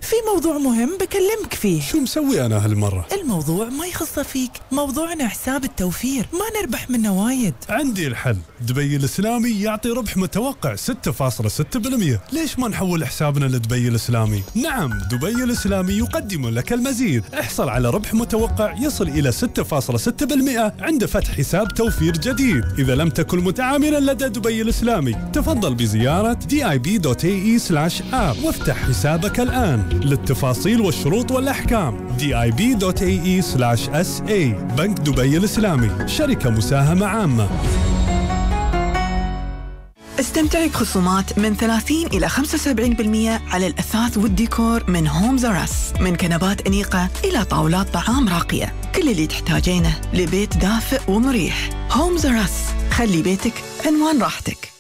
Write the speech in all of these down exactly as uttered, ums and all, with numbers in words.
في موضوع مهم بكلمك فيه. شو مسوي أنا هالمرة؟ الموضوع ما يخص فيك، موضوعنا حساب التوفير، ما نربح منه وايد. عندي الحل، دبي الإسلامي يعطي ربح متوقع ستة فاصلة ستة بالمئة. ليش ما نحول حسابنا لدبي الإسلامي؟ نعم، دبي الإسلامي يقدم لك المزيد. احصل على ربح متوقع يصل إلى ستة فاصلة ستة بالمئة عند فتح حساب توفير جديد. إذا لم تكن متعاملا لدى دبي الإسلامي، تفضل بزيارة دي آي بي دوت إيه إي سلاش آب وافتح حسابك الآن. للتفاصيل والشروط والأحكام دي آي بي دوت إيه إي سلاش إس إيه. بنك دبي الإسلامي، شركة مساهمة عامة. استمتعي بخصومات من ثلاثين إلى خمسة وسبعين بالمئة على الأثاث والديكور من هومز آر أس، من كنبات أنيقة إلى طاولات طعام راقية، كل اللي تحتاجينه لبيت دافئ ومريح. هومز آر أس، خلي بيتك عنوان راحتك.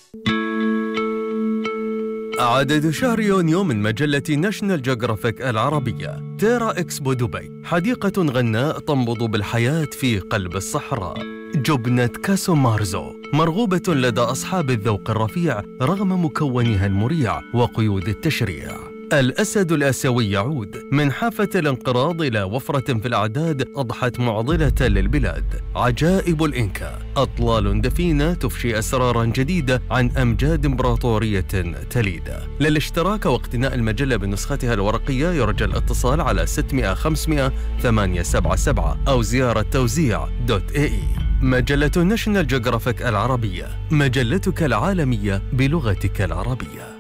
عدد شهر يونيو من مجلة ناشونال جيوغرافيك العربية. تيرا إكسبو دبي، حديقة غناء تنبض بالحياة في قلب الصحراء. جبنة كاسو مارزو، مرغوبة لدى أصحاب الذوق الرفيع رغم مكونها المريع وقيود التشريع. الأسد الآسيوي يعود، من حافة الانقراض إلى وفرة في الأعداد أضحت معضلة للبلاد. عجائب الإنكا، أطلال دفينة تفشي أسرارا جديدة عن أمجاد إمبراطورية تليدة. للاشتراك واقتناء المجلة بنسختها الورقية يرجى الاتصال على ستمئة خمسمئة ثمانية سبعة سبعة أو زيارة توزيع دوت إيه إي. مجلة ناشونال جيوغرافيك العربية، مجلتك العالمية بلغتك العربية.